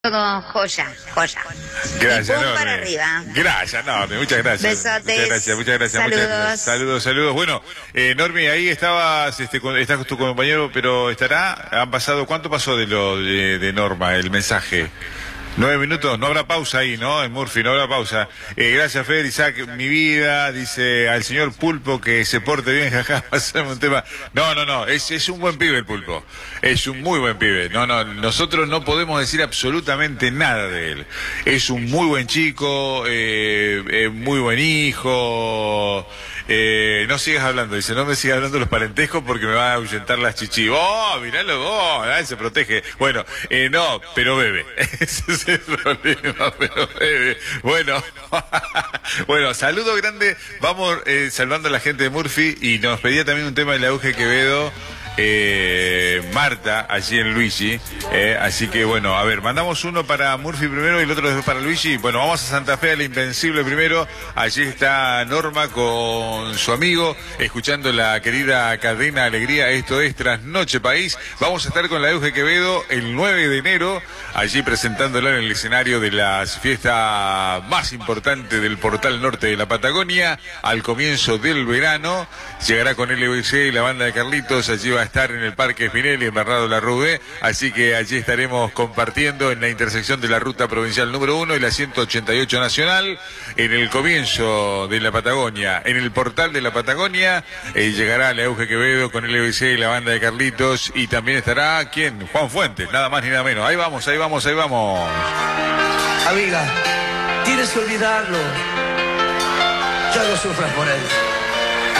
Todo joya, joya. Gracias, y pum Normi. para arriba. Gracias, Normi. Muchas gracias. Besotes. Muchas gracias, muchas gracias. Saludos. Muchas gracias. Saludos, saludos. Bueno, Normi, ahí estabas, estás tu compañero, pero estará, han pasado, ¿cuánto pasó de lo de Norma, el mensaje? 9 minutos, no habrá pausa ahí, ¿no? En Murphy, no habrá pausa. Gracias, Fer, Isaac, mi vida, dice al señor Pulpo que se porte bien, jaja, pasamos un tema. No, es un buen pibe el Pulpo. Es un muy buen pibe. No, nosotros no podemos decir absolutamente nada de él. Es un muy buen chico, muy buen hijo. No sigas hablando, dice, no me sigas hablando de los parentescos porque me van a ahuyentar las chichi. ¡Oh, miralo vos! Él se protege. Bueno, no, pero bebe. Ese es el problema, pero bebe. Bueno, bueno, saludo grande. Vamos saludando a la gente de Murphy y nos pedía también un tema de la Euge Quevedo. Marta, allí en Luigi, así que bueno, a ver, mandamos uno para Murphy primero y el otro después para Luigi. Bueno, vamos a Santa Fe, a la Invencible primero. Allí está Norma con su amigo, escuchando la querida cadena Alegría. Esto es Trasnoche País. Vamos a estar con la Euge Quevedo el 9 de enero, allí presentándola en el escenario de las fiestas más importantes del Portal Norte de la Patagonia, al comienzo del verano. Llegará con LBC y la banda de Carlitos. Allí va a estar en el Parque Spinelli, en Bernardo Larrube, así que allí estaremos compartiendo en la intersección de la ruta provincial número 1 y la 188 nacional, en el comienzo de la Patagonia, en el portal de la Patagonia. Llegará la Euge Quevedo con LBC y la banda de Carlitos, y también estará, ¿quién? Juan Fuentes, nada más ni nada menos. Ahí vamos. Amiga, tienes que olvidarlo. Ya no sufras por él.